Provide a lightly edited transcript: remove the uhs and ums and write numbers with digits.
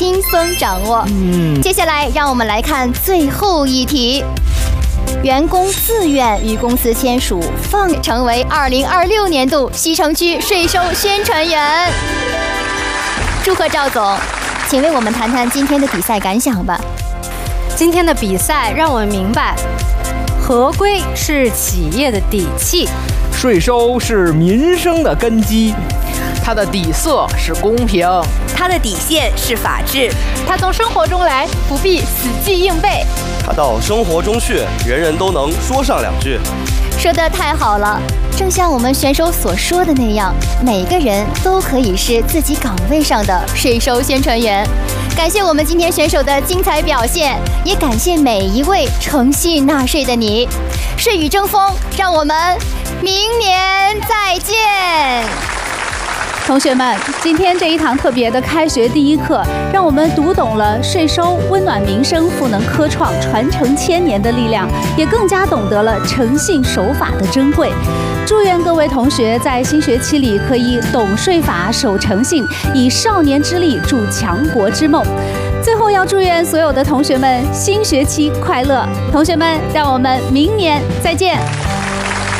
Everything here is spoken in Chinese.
轻松掌握。接下来让我们来看最后一题。员工自愿与公司签署，成为2026年度西城区税收宣传员。祝贺赵总，请为我们谈谈今天的比赛感想吧。 今天的比赛让我们明白，合规是企业的底气， 税收是民生的根基， 它的底色是公平， 它的底线是法治， 它从生活中来，不必死记硬背， 它到生活中去，人人都能说上两句。 说得太好了，正像我们选手所说的那样，每个人都可以是自己岗位上的税收宣传员。感谢我们今天选手的精彩表现，也感谢每一位诚信纳税的你。税语争锋，让我们明年再见。 同学们，今天这一堂特别的开学第一课，让我们读懂了税收温暖民生、赋能科创、传承千年的力量，也更加懂得了诚信守法的珍贵。祝愿各位同学在新学期里可以懂税法、守诚信，以少年之力筑强国之梦。最后要祝愿所有的同学们新学期快乐。同学们，让我们明年再见。